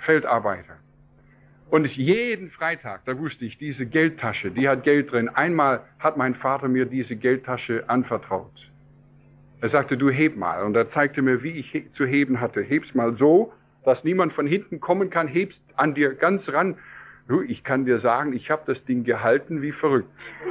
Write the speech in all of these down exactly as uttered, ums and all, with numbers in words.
Feldarbeiter. Und jeden Freitag, da wusste ich, diese Geldtasche, die hat Geld drin. Einmal hat mein Vater mir diese Geldtasche anvertraut. Er sagte, du heb mal. Und er zeigte mir, wie ich he- zu heben hatte. Heb's mal so, dass niemand von hinten kommen kann. Heb's an dir ganz ran. Du, ich kann dir sagen, ich habe das Ding gehalten wie verrückt.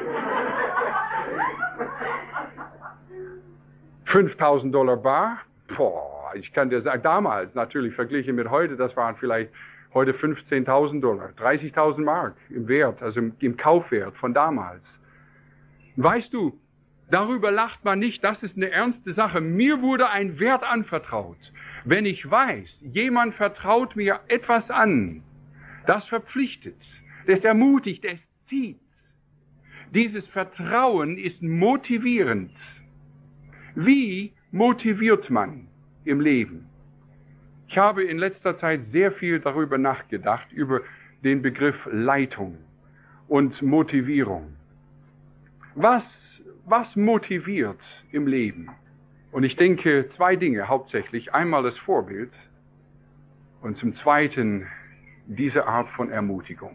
fünftausend Dollar bar. Boah, ich kann dir sagen, damals natürlich verglichen mit heute, das waren vielleicht heute fünfzehntausend Dollar, dreißigtausend Mark im Wert, also im, im Kaufwert von damals. Weißt du, darüber lacht man nicht, das ist eine ernste Sache. Mir wurde ein Wert anvertraut. Wenn ich weiß, jemand vertraut mir etwas an, das verpflichtet, das ermutigt, das zieht. Dieses Vertrauen ist motivierend. Wie motiviert man im Leben? Ich habe in letzter Zeit sehr viel darüber nachgedacht, über den Begriff Leitung und Motivierung. Was, was motiviert im Leben? Und ich denke, zwei Dinge hauptsächlich. Einmal das Vorbild und zum Zweiten diese Art von Ermutigung.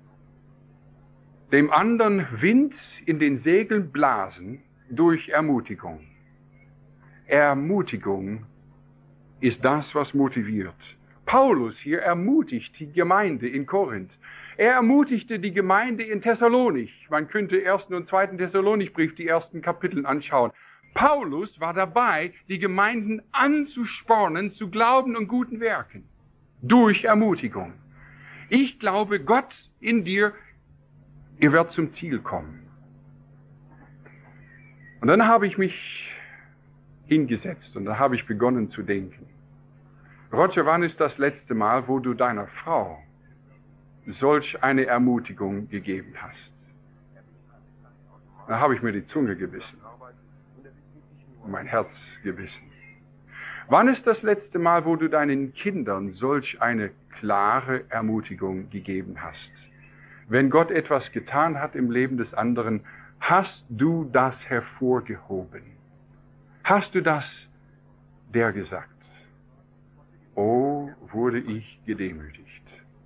Dem anderen Wind in den Segeln blasen durch Ermutigung. Ermutigung ist das, was motiviert. Paulus hier ermutigt die Gemeinde in Korinth. Er ermutigte die Gemeinde in Thessalonich. Man könnte ersten und zweiten Thessalonichbrief, die ersten Kapitel anschauen. Paulus war dabei, die Gemeinden anzuspornen zu Glauben und guten Werken. Durch Ermutigung. Ich glaube, Gott in dir, ihr werdet zum Ziel kommen. Und dann habe ich mich hingesetzt und da habe ich begonnen zu denken. Roger, wann ist das letzte Mal, wo du deiner Frau solch eine Ermutigung gegeben hast? Da habe ich mir die Zunge gebissen und mein Herz gebissen. Wann ist das letzte Mal, wo du deinen Kindern solch eine klare Ermutigung gegeben hast? Wenn Gott etwas getan hat im Leben des anderen, hast du das hervorgehoben? Hast du das der gesagt? Oh, wurde ich gedemütigt.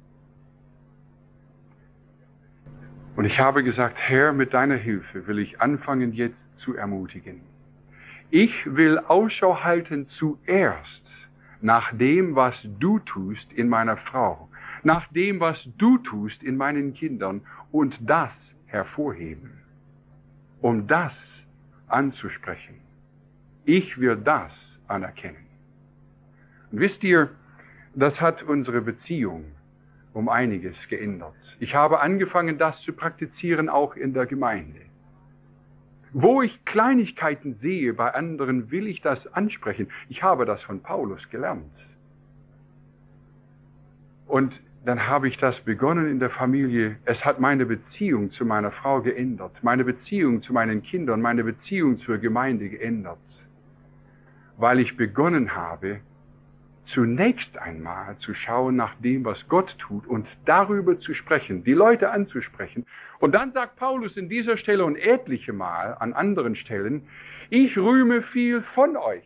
Und ich habe gesagt, Herr, mit deiner Hilfe will ich anfangen jetzt zu ermutigen. Ich will Ausschau halten zuerst nach dem, was du tust in meiner Frau, nach dem, was du tust in meinen Kindern und das hervorheben, um das anzusprechen. Ich will das anerkennen. Und wisst ihr, das hat unsere Beziehung um einiges geändert. Ich habe angefangen, das zu praktizieren, auch in der Gemeinde. Wo ich Kleinigkeiten sehe bei anderen, will ich das ansprechen. Ich habe das von Paulus gelernt. Und dann habe ich das begonnen in der Familie. Es hat meine Beziehung zu meiner Frau geändert, meine Beziehung zu meinen Kindern, meine Beziehung zur Gemeinde geändert. Weil ich begonnen habe, zunächst einmal zu schauen nach dem, was Gott tut und darüber zu sprechen, die Leute anzusprechen. Und dann sagt Paulus in dieser Stelle und etliche Mal an anderen Stellen, ich rühme viel von euch.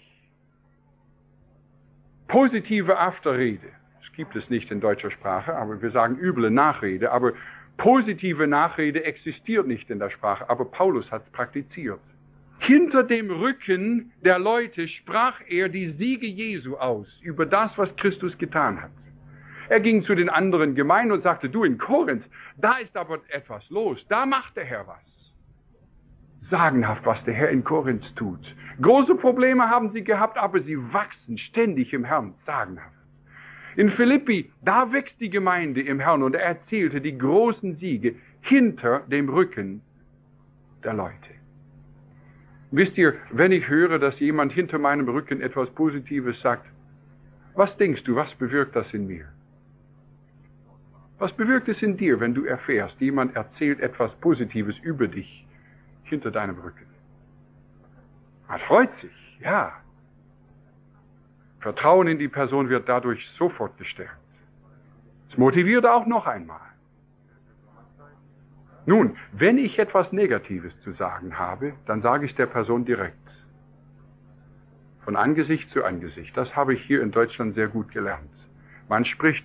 Positive Afterrede. Das gibt es nicht in deutscher Sprache, aber wir sagen üble Nachrede. Aber positive Nachrede existiert nicht in der Sprache, aber Paulus hat es praktiziert. Hinter dem Rücken der Leute sprach er die Siege Jesu aus, über das, was Christus getan hat. Er ging zu den anderen Gemeinden und sagte, du in Korinth, da ist aber etwas los, da macht der Herr was. Sagenhaft, was der Herr in Korinth tut. Große Probleme haben sie gehabt, aber sie wachsen ständig im Herrn, sagenhaft. In Philippi, da wächst die Gemeinde im Herrn und er erzählte die großen Siege hinter dem Rücken der Leute. Wisst ihr, wenn ich höre, dass jemand hinter meinem Rücken etwas Positives sagt, was denkst du, was bewirkt das in mir? Was bewirkt es in dir, wenn du erfährst, jemand erzählt etwas Positives über dich hinter deinem Rücken? Man freut sich, ja. Vertrauen in die Person wird dadurch sofort gestärkt. Es motiviert auch noch einmal. Nun, wenn ich etwas Negatives zu sagen habe, dann sage ich der Person direkt. Von Angesicht zu Angesicht. Das habe ich hier in Deutschland sehr gut gelernt. Man spricht